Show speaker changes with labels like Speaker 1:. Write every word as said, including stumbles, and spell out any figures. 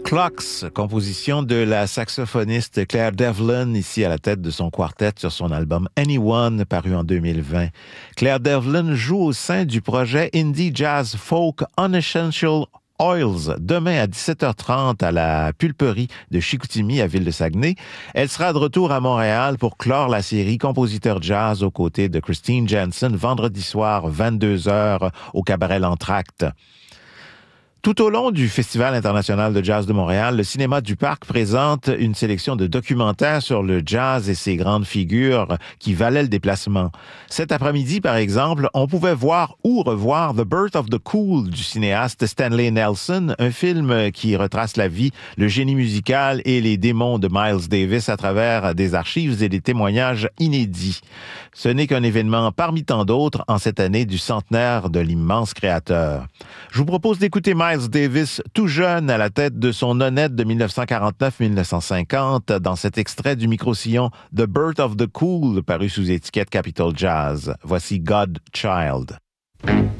Speaker 1: Clocks, composition de la saxophoniste Claire Devlin, ici à la tête de son quartet sur son album Anyone, paru en deux mille vingt. Claire Devlin joue au sein du projet Indie Jazz Folk Unessential Oils, demain à dix-sept heures trente à la Pulperie de Chicoutimi à Ville-de-Saguenay. Elle sera de retour à Montréal pour clore la série Compositeur Jazz aux côtés de Christine Jensen vendredi soir, vingt-deux heures, au Cabaret L'Entracte. Tout au long du Festival international de jazz de Montréal, le Cinéma du Parc présente une sélection de documentaires sur le jazz et ses grandes figures qui valaient le déplacement. Cet après-midi, par exemple, on pouvait voir ou revoir The Birth of the Cool du cinéaste Stanley Nelson, un film qui retrace la vie, le génie musical et les démons de Miles Davis à travers des archives et des témoignages inédits. Ce n'est qu'un événement parmi tant d'autres en cette année du centenaire de l'immense créateur. Je vous propose d'écouter Miles Davis, tout jeune à la tête de son honnête de dix-neuf cent quarante-neuf à dix-neuf cent cinquante, dans cet extrait du micro-sillon The Birth of the Cool, paru sous étiquette Capitol Jazz. Voici Godchild.